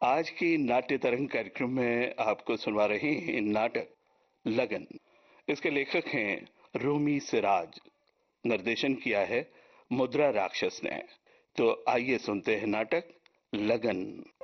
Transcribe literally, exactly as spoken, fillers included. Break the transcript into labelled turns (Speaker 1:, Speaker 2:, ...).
Speaker 1: आज की नाट्य तरंग कार्यक्रम में आपको सुनवा रहे हैं नाटक लगन। इसके लेखक हैं रोमी सिराज। निर्देशन किया है मुद्रा राक्षस ने। तो आइए सुनते हैं नाटक लगन।